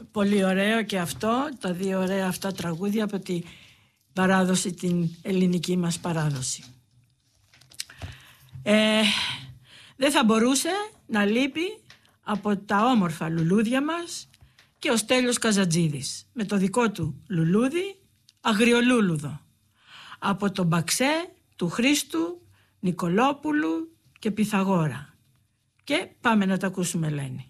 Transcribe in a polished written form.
Πολύ ωραίο και αυτό, τα δύο ωραία αυτά τραγούδια από την παράδοση, την ελληνική μας παράδοση. Δεν θα μπορούσε να λείπει από τα όμορφα λουλούδια μας και ο Στέλιος Καζατζίδης με το δικό του λουλούδι Αγριολούλουδο, από τον Μπαξέ του Χρήστου Νικολόπουλου και Πυθαγόρα. Και πάμε να τα ακούσουμε, Ελένη.